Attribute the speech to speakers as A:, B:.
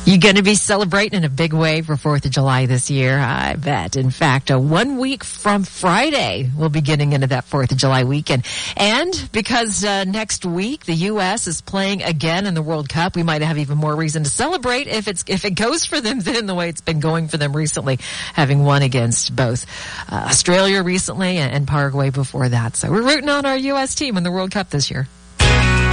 A: You're going to be celebrating in a big way for 4th of July this year, I bet. In fact, 1 week from Friday, we'll be getting into that 4th of July weekend. And because next week the U.S. is playing again in the World Cup, we might have even more reason to celebrate if it goes for them then the way it's been going for them recently, having won against both Australia recently and Paraguay before that. So we're rooting on our U.S. team in the World Cup this year.